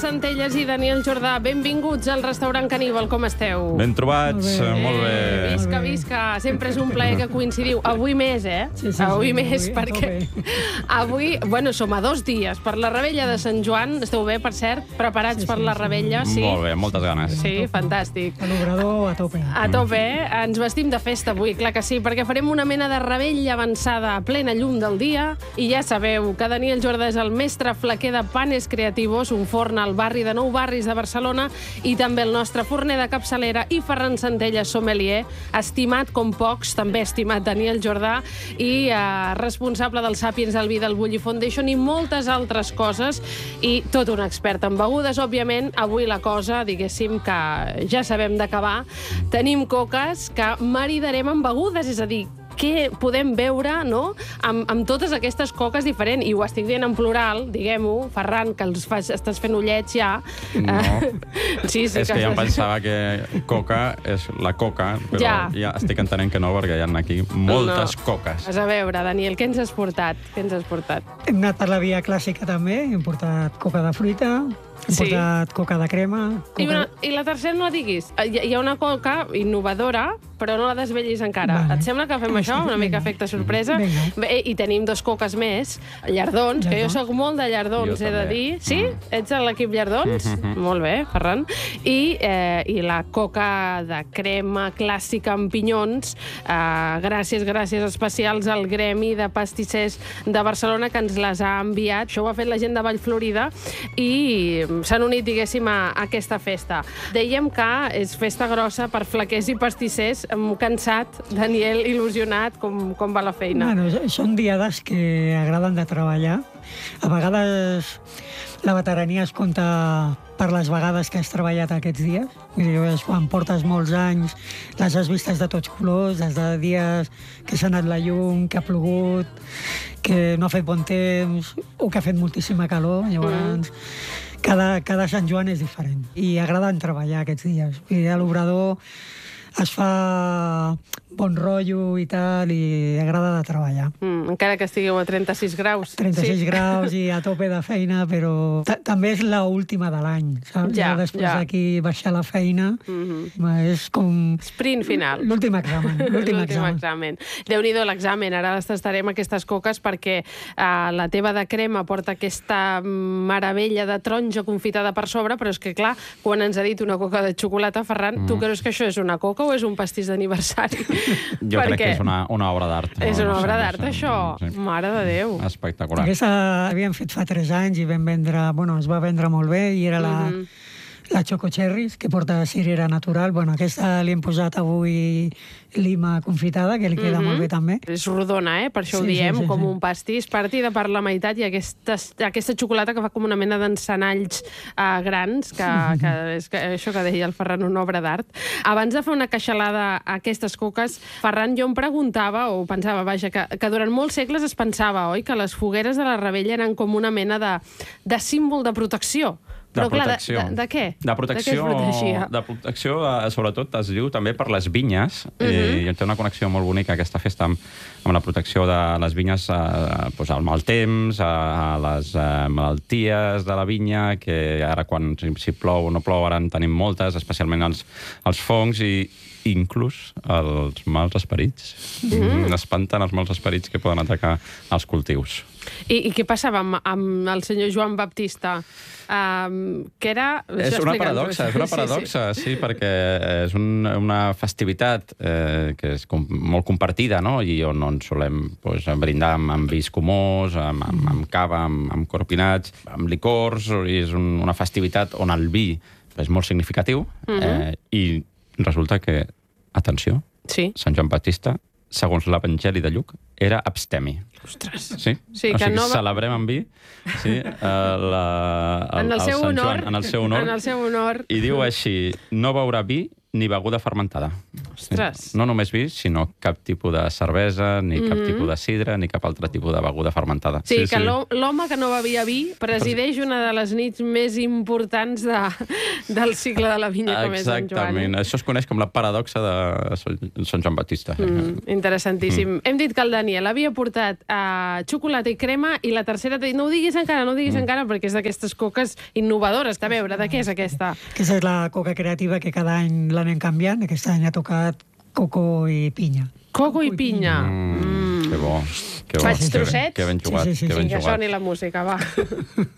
Centelles i Daniel Jordà, benvinguts al restaurant Caníbal, com esteu? Ben trobats, molt bé. Visca, visca, sempre és un plaer que coincidiu. Avui més, Sí, avui més, avui, perquè avui, bueno, som a 2 dies per la Rebella de Sant Joan. Esteu bé, per cert? Preparats per la Rebella? Sí. Molt bé, moltes ganes. Sí, fantàstic. A l'obrador a tope. A tope, ens vestim de festa avui, clar que sí, perquè farem una mena de rebella avançada a plena llum del dia. I ja sabeu que Daniel Jordà és el mestre flaquer de Panes Creativos, un forn al barri de Nou Barris de Barcelona, i també el nostre forner de capçalera i Ferran Centelles, sommelier, estimat com pocs, també estimat Daniel Jordà, i responsable del Sapiens al Vi del Bulli Foundation i moltes altres coses, i tot un expert en begudes. Òbviament, avui la cosa, diguéssim, que ja sabem d'acabar. Tenim coques que maridarem amb begudes, és a dir, què podem veure, no?, amb totes aquestes coques diferents. I ho estic dient en plural, diguem-ho, Ferran, que estàs fent ullets ja. No, sí, és que ja em pensava que coca és la coca, però ja estic entenent que no, perquè hi ha aquí moltes coques. Vas a veure, Daniel, què ens has portat? Què ens has portat? Hem anat per la via clàssica també, hem portat coca de fruita, hem portat coca de crema... I la tercera no la diguis. Hi ha una coca innovadora, però no la desvellis encara. Vale. Et sembla que fem això? Una mica efecte sorpresa? Bé, i tenim 2 coques més, llardons, que jo sóc molt de llardons, he de dir. Sí? Ets de l'equip llardons? Molt bé, Ferran. I la coca de crema clàssica amb pinyons, gràcies especials al Gremi de Pastissers de Barcelona, que ens les ha enviat. Això ho ha fet la gent de Vallflorida i s'han unit, diguéssim, a aquesta festa. Dèiem que és festa grossa per flaquers i pastissers. Cansat, Daniel, il·lusionat, com va la feina? Bueno, són diades que agraden de treballar. A vegades la veterania es compta per les vegades que has treballat aquests dies. Vull dir, quan portes molts anys, les has vistes de tots colors, des de dies que s'ha anat la llum, que ha plogut, que no ha fet bon temps, o que ha fet moltíssima calor. Llavors, cada Sant Joan és diferent. I agraden treballar aquests dies. Vull dir, a l'obrador es fa bon rotllo i tal, i agrada de treballar. Encara que estigueu a 36 graus. 36 graus i a tope de feina, però també és l'última de l'any, saps? Ja després d'aquí baixar la feina, és com... Sprint final. L'últim examen. L'últim examen. Déu-n'hi-do l'esamen. Ara les tastarem aquestes coques perquè la teva de crema porta aquesta meravella de taronja confitada per sobre, però és que, clar, quan ens ha dit una coca de xocolata, Ferran, tu creus que això és una coca o és un pastís d'aniversari? Jo crec que és una obra d'art. És una obra d'art, això. Mare de Déu. Espectacular. Aquesta havíem fet fa 3 anys i vam vendre... Bueno, es va vendre molt bé i era la Choco Cherries, que porta cirera natural. Bueno, aquesta li hem posat avui lima confitada, que li queda molt bé també. És rodona, per això ho diem, com un pastís, partida per la meitat, i aquesta xocolata que fa com una mena d'encenalls grans, que és això que deia el Ferran, una obra d'art. Abans de fer una queixalada a aquestes coques, Ferran, jo em preguntava, o pensava, vaja, que durant molts segles es pensava, oi, que les fogueres de la Rebella eren com una mena de símbol de protecció. Però, clar, de què? De protecció, sobretot, es diu també per les vinyes, i té una connexió molt bonica aquesta festa amb la protecció de les vinyes al mal temps, a les malalties de la vinya, que ara quan si plou o no plou, ara en tenim moltes, especialment els fongs, i inclús els mals esperits. Espanten els mals esperits que poden atacar els cultius. I què passava amb el senyor Joan Baptista? Que era... És una paradoxa, sí, perquè és una festivitat que és molt compartida, no?, i on solem brindar amb vi escumós, amb cava, amb corpinats, amb licors, i és una festivitat on el vi és molt significatiu, i resulta que, atenció, Sant Joan Baptista, segons l'Evangeli de Lluc, era abstemi. Ostres! Sí? O sigui, celebrem amb vi en el seu honor. I diu així, no beurà vi ni beguda fermentada. Ostres. No només vi, sinó cap tipus de cervesa, ni cap tipus de sidra, ni cap altre tipus de beguda fermentada. Sí, que l'home que no bevia vi presideix una de les nits més importants del cicle de la vinya, com és Sant Joan. Exactament. Això es coneix com la paradoxa de Sant Joan Baptista. Interessantíssim. Hem dit que el Daniel havia portat xocolata i crema i la tercera t'ha dit no ho diguis encara, perquè és d'aquestes coques innovadores. A veure, de què és aquesta? Aquesta és la coca creativa que cada any l'anem canviant. Aquest any ha tocat coco i pinya. Coco i pinya. Que bo. Faig trossets? Que ben jugat. Sí. Que soni la música, va.